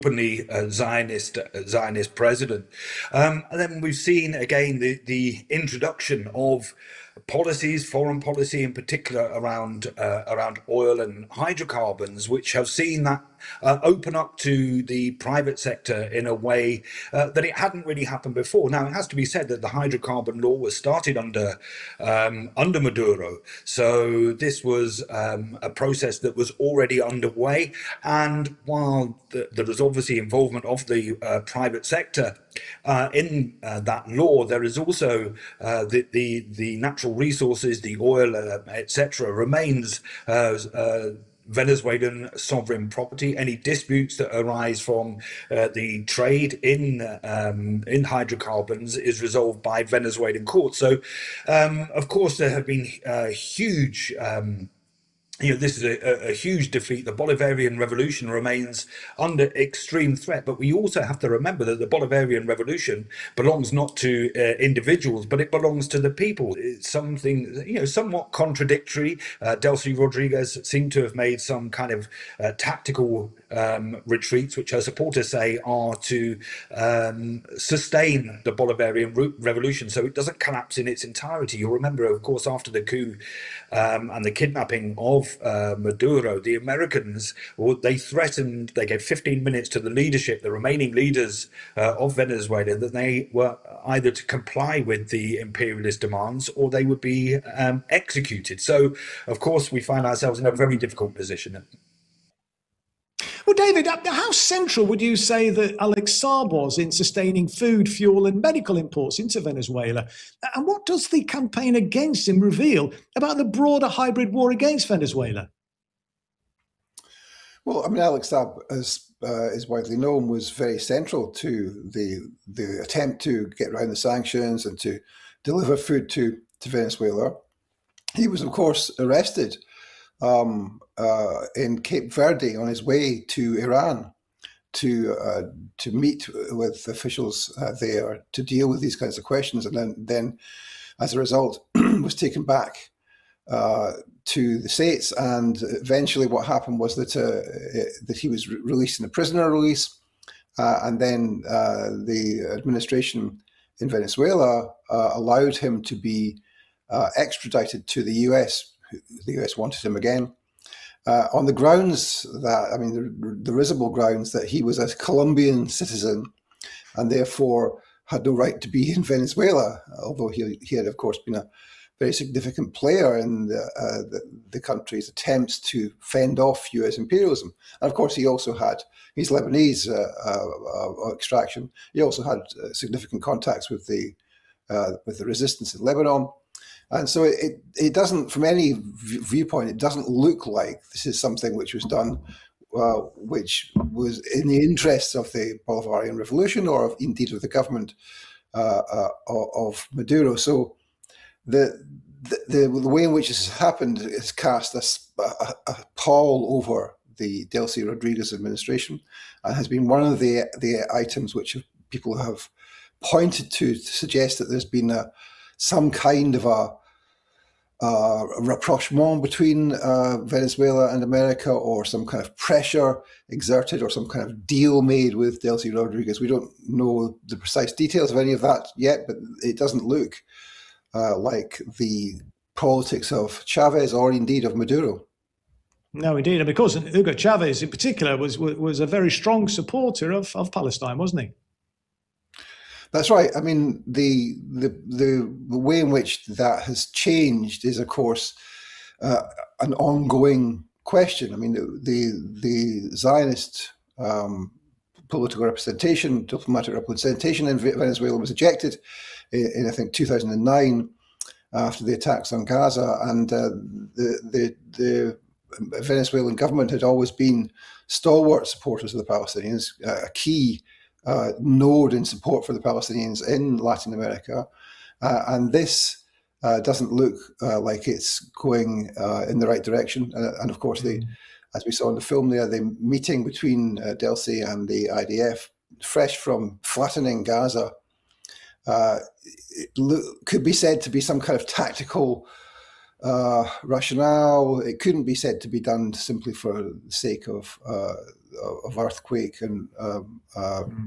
openly Zionist president. And then we've seen again the introduction of policies, foreign policy in particular, around oil and hydrocarbons, which have seen that open up to the private sector in a way that it hadn't really happened before. Now, it has to be said that the hydrocarbon law was started under Maduro, so this was a process that was already underway. And while there was obviously involvement of the private sector in that law, there is also the natural resources, the oil, etc., remains Venezuelan sovereign property. Any disputes that arise from the trade in hydrocarbons is resolved by Venezuelan courts. So, of course, there have been huge. This is a huge defeat. The Bolivarian Revolution remains under extreme threat, but we also have to remember that the Bolivarian Revolution belongs not to individuals, but it belongs to the people. It's something, somewhat contradictory. Delcy Rodriguez seemed to have made some kind of tactical retreats, which her supporters say are to sustain the Bolivarian Revolution so it doesn't collapse in its entirety. You'll remember, of course, after the coup and the kidnapping of Maduro, the Americans, well, they threatened, they gave 15 minutes to the leadership, the remaining leaders of Venezuela, that they were either to comply with the imperialist demands or they would be executed. So, of course, we find ourselves in a very difficult position. Well, David, how central would you say that Alex Saab was in sustaining food, fuel and medical imports into Venezuela? And what does the campaign against him reveal about the broader hybrid war against Venezuela? Well, I mean, Alex Saab, as is widely known, was very central to the attempt to get around the sanctions and to deliver food to Venezuela. He was, of course, arrested in Cape Verde on his way to Iran to meet with officials there to deal with these kinds of questions, and then as a result was taken back to the States. And eventually what happened was that he was released in a prisoner release, and then the administration in Venezuela allowed him to be extradited to the US. The US wanted him again on the grounds that, I mean, the risible grounds that he was a Colombian citizen and therefore had no right to be in Venezuela, although he had, of course, been a very significant player in the country's attempts to fend off US imperialism. And of course, he also had, he's Lebanese extraction. He also had significant contacts with the resistance in Lebanon. And so it doesn't, from any viewpoint, it doesn't look like this is something which was done, which was in the interests of the Bolivarian Revolution or indeed of the government of Maduro. So the way in which this has happened has cast a pall over the Delcy Rodriguez administration, and has been one of the items which people have pointed to suggest that there's been some kind of a rapprochement between Venezuela and America, or some kind of pressure exerted, or some kind of deal made with Delcy Rodriguez. We don't know the precise details of any of that yet, but it doesn't look like the politics of Chavez or indeed of Maduro. No, indeed. And because Hugo Chavez in particular was a very strong supporter of Palestine, wasn't he? That's right. I mean, the way in which that has changed is, of course, an ongoing question. I mean, the Zionist political representation, diplomatic representation in Venezuela was ejected in I think 2009 after the attacks on Gaza, and the Venezuelan government had always been stalwart supporters of the Palestinians, a key node in support for the Palestinians in Latin America, and this doesn't look like it's going in the right direction. And of course, as we saw in the film there, the meeting between Delcy and the IDF, fresh from flattening Gaza, could be said to be some kind of tactical rationale. It couldn't be said to be done simply for the sake of of earthquake and